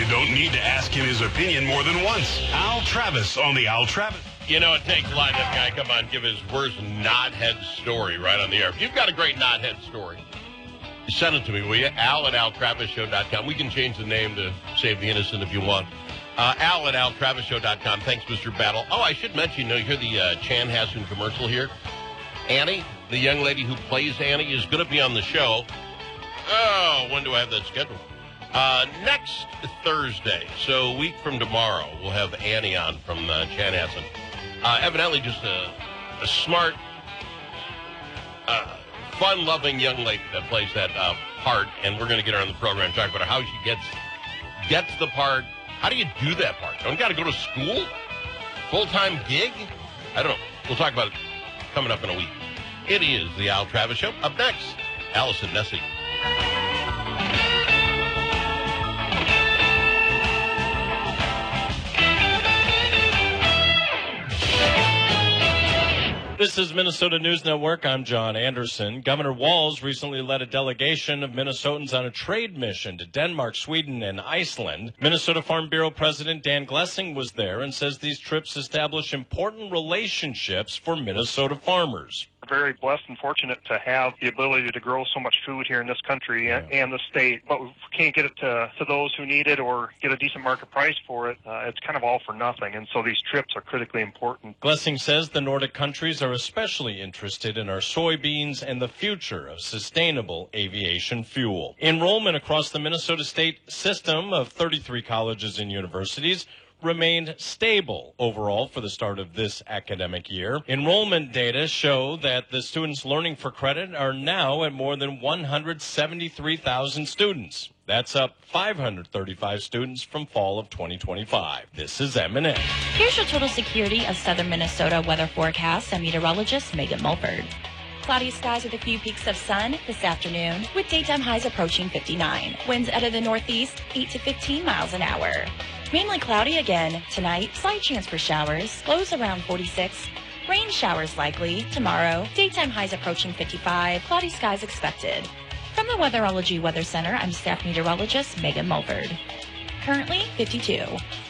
don't need to ask him his opinion more than once. Al Travis on the Al Travis. You know, it takes a lot of that guy come on give his worst knothead story right on the air. If you've got a great knothead story, send it to me, will you? Al at AlTravisShow.com. We can change the name to save the innocent if you want. Al at AlTravisShow.com. Thanks, Mr. Battle. Oh, I should mention, you hear the Chanhassen commercial here? Annie, the young lady who plays Annie, is going to be on the show. Oh, when do I have that scheduled? Next Thursday, so a week from tomorrow, we'll have Annie on from Chanhassen. Evidently just a smart, fun-loving young lady that plays that part, and we're going to get her on the program, talk about how she gets the part. How do you do that part? Don't you got to go to school? Full-time gig? I don't know. We'll talk about it coming up in a week. It is the Al Travis Show. Up next, Allison Nessig. This is Minnesota News Network. I'm John Anderson. Governor Walz recently led a delegation of Minnesotans on a trade mission to Denmark, Sweden, and Iceland. Minnesota Farm Bureau President Dan Glessing was there and says these trips establish important relationships for Minnesota farmers. We're very blessed and fortunate to have the ability to grow so much food here in this country and the state, but we can't get it to those who need it or get a decent market price for it. It's kind of all for nothing, and so these trips are critically important. Glessing says the Nordic countries are especially interested in our soybeans and the future of sustainable aviation fuel. Enrollment across the Minnesota state system of 33 colleges and universities remained stable overall for the start of this academic year. Enrollment data show that the students learning for credit are now at more than 173,000 students. That's up 535 students from fall of 2025. This is M&M. Here's your total security of southern Minnesota weather forecast and meteorologist Megan Mulford. Cloudy skies with a few peaks of sun this afternoon, with daytime highs approaching 59. Winds out of the northeast, 8 to 15 miles an hour. Mainly cloudy again tonight, slight chance for showers, lows around 46. Rain showers likely tomorrow, daytime highs approaching 55, cloudy skies expected. From the Weatherology Weather Center, I'm staff meteorologist Megan Mulford. Currently 52.